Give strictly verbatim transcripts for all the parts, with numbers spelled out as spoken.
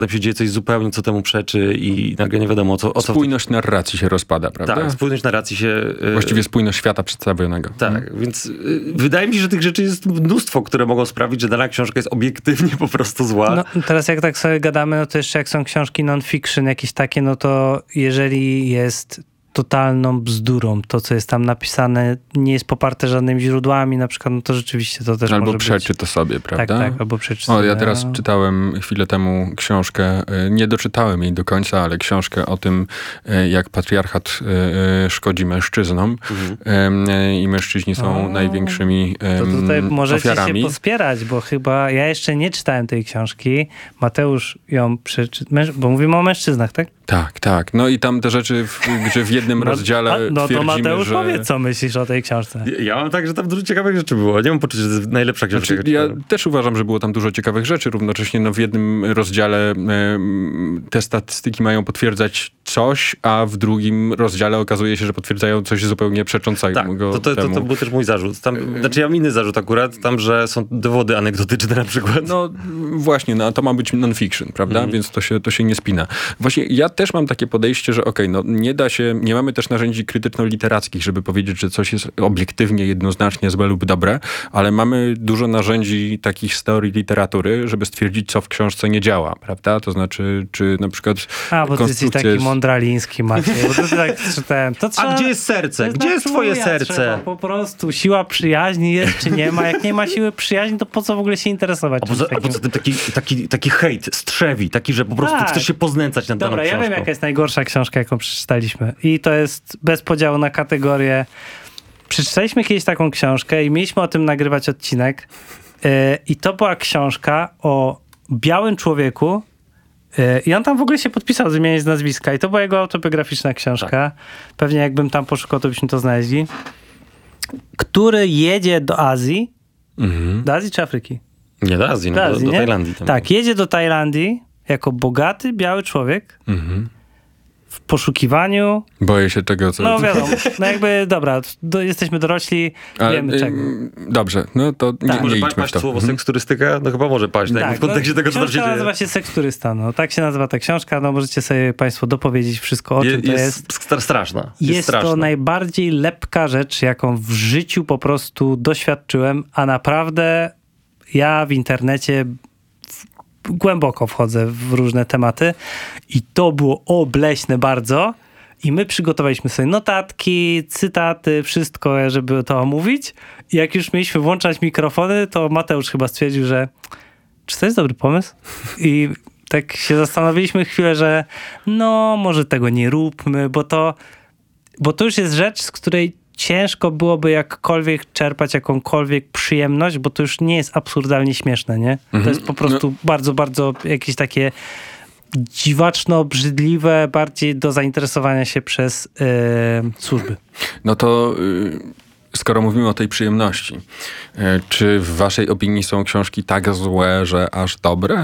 tam się dzieje coś zupełnie, co temu przeczy i nagle nie wiadomo, o co... O co spójność w... narracji się rozpada, prawda? Tak, spójność narracji się... Właściwie spójność świata przedstawionego. Tak, hmm. więc y, wydaje mi się, że tych rzeczy jest mnóstwo, które mogą sprawić, że dana książka jest obiektywnie po prostu zła. No, teraz jak tak sobie gadamy, no to jeszcze jak są książki non-fiction jakieś takie, no to jeżeli jest totalną bzdurą, to co jest tam napisane nie jest poparte żadnymi źródłami, na przykład, no to rzeczywiście to też albo może przeczy być. to sobie, prawda? Tak, tak, albo przeczy O, sobie. ja teraz czytałem chwilę temu książkę, nie doczytałem jej do końca, ale książkę o tym, jak patriarchat szkodzi mężczyznom mhm. i mężczyźni są o, największymi to tutaj możecie ofiarami. się pospierać, bo chyba ja jeszcze nie czytałem tej książki. Mateusz ją przeczytał, bo mówimy o mężczyznach, tak? Tak, tak. No i tam te rzeczy, w, gdzie w jednym no, rozdziale a, no twierdzimy, to Mateusz że... powiedz, co myślisz o tej książce. Ja, ja mam tak, że tam dużo ciekawych rzeczy było. Nie mam poczucia, że to jest najlepsza książka. Znaczy, ja też uważam, że było tam dużo ciekawych rzeczy. Równocześnie no, w jednym rozdziale e, te statystyki mają potwierdzać coś, a w drugim rozdziale okazuje się, że potwierdzają coś zupełnie przeczącego tak, to, to, to, to był też mój zarzut. Tam, znaczy ja mam inny zarzut akurat, tam, że są dowody anegdotyczne na przykład. No właśnie, no, a to ma być non-fiction, prawda? Mm. Więc to się, to się nie spina. Właśnie ja też mam takie podejście, że okej, okay, no nie da się, nie mamy też narzędzi krytyczno-literackich, żeby powiedzieć, że coś jest obiektywnie, jednoznacznie złe lub dobre, ale mamy dużo narzędzi takich z teorii literatury, żeby stwierdzić, co w książce nie działa, prawda? To znaczy, czy na przykład A, bo ty jesteś taki jest... mądraliński, Maciej, bo to tak czytałem. To trzeba, a gdzie jest serce? Gdzie jest twoje serce? Trzeba po prostu siła przyjaźni jest, czy nie ma. Jak nie ma siły przyjaźni, to po co w ogóle się interesować? A poza, a poza tym taki, taki, taki hejt, strzewi, taki, że po prostu tak. chcesz się poznęcać nad daną Dobra, książką. Ja wiem, jaka jest najgorsza książka, jaką przeczytaliśmy. I to jest bez podziału na kategorie. Przeczytaliśmy kiedyś taką książkę i mieliśmy o tym nagrywać odcinek. Yy, I to była książka o białym człowieku. Yy, I on tam w ogóle się podpisał, zmieniając nazwiska. I to była jego autobiograficzna książka. Tak. Pewnie jakbym tam poszukał, to byśmy to znaleźli. Który jedzie do Azji. Mhm. Do Azji czy Afryki? Nie, do Azji, no, do, Azji, do, do Tajlandii. Tam tak, jedzie do Tajlandii jako bogaty, biały człowiek. Mhm. W poszukiwaniu... Boję się tego, co... No wiadomo, no jakby, dobra, do, jesteśmy dorośli, ale, wiemy czego. Dobrze, no to nie, tak. nie Może idźmy paść w to. słowo mhm. seksturystyka? No chyba może paść, tak, w kontekście no, tego, co tam się dzieje. nazywa się Seksturysta, no tak się nazywa ta książka, no możecie sobie państwo dopowiedzieć wszystko o Je, czym to jest. Jest straszna. Jest, jest straszna. to najbardziej lepka rzecz, jaką w życiu po prostu doświadczyłem, a naprawdę ja w internecie głęboko wchodzę w różne tematy i to było obleśne bardzo i my przygotowaliśmy sobie notatki, cytaty, wszystko, żeby to omówić i jak już mieliśmy włączać mikrofony, to Mateusz chyba stwierdził, że czy to jest dobry pomysł? I tak się zastanowiliśmy chwilę, że no może tego nie róbmy, bo to, bo to już jest rzecz, z której ciężko byłoby jakkolwiek czerpać jakąkolwiek przyjemność, bo to już nie jest absurdalnie śmieszne, nie? Mhm. To jest po prostu no. bardzo, bardzo jakieś takie dziwaczno, obrzydliwe, bardziej do zainteresowania się przez yy, służby. No to yy, skoro mówimy o tej przyjemności, yy, czy w waszej opinii są książki tak złe, że aż dobre?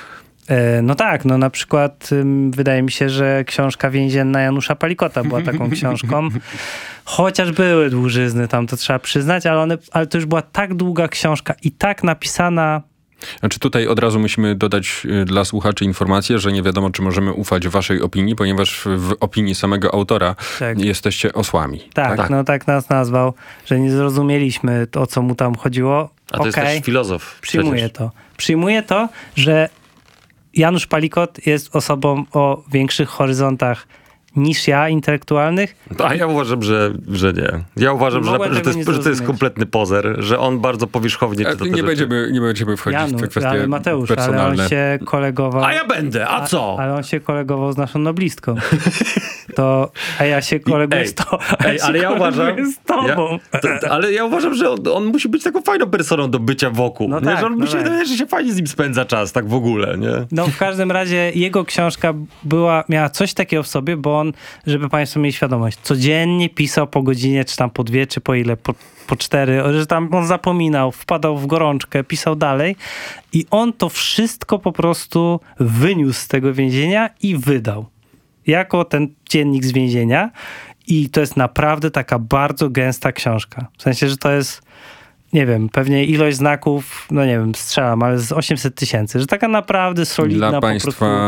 No tak, no na przykład ym, wydaje mi się, że książka więzienna Janusza Palikota była taką książką. Chociaż były dłużyzny tam, to trzeba przyznać, ale, one, ale to już była tak długa książka i tak napisana... Znaczy tutaj od razu musimy dodać dla słuchaczy informację, że nie wiadomo, czy możemy ufać waszej opinii, ponieważ w opinii samego autora tak. jesteście osłami. Tak, tak, no tak nas nazwał, że nie zrozumieliśmy, o co mu tam chodziło. A to okay, jest też filozof. Przyjmuję przecież. to. Przyjmuję to, że Janusz Palikot jest osobą o większych horyzontach niż ja, intelektualnych. A ja uważam, że, że nie. Ja uważam, że, że, to jest, że to jest kompletny pozer, że on bardzo powierzchownie czyta te nie będziemy, nie będziemy wchodzić Janusz, w te kwestie ale Mateusz, personalne. Ale on się kolegował... A ja będę, a co? A, ale on się kolegował z naszą noblistką. To, a ja się koleguję z to, ej, ale ja uważam, z tobą. Ja, to, to, ale ja uważam, że on, on musi być taką fajną personą do bycia wokół. No nie? tak, że on no musi tak. wydaje, że się fajnie z nim spędza czas, tak w ogóle, nie? No w każdym razie jego książka była, miała coś takiego w sobie, bo on, żeby państwo mieli świadomość, codziennie pisał po godzinie, czy tam po dwie, czy po ile, po, po cztery, że tam on zapominał, wpadał w gorączkę, pisał dalej i on to wszystko po prostu wyniósł z tego więzienia i wydał. Jako ten dziennik z więzienia i to jest naprawdę taka bardzo gęsta książka. W sensie, że to jest nie wiem, pewnie ilość znaków, no nie wiem, strzelam, ale z osiemset tysięcy, że taka naprawdę solidna Dla po państwa prostu...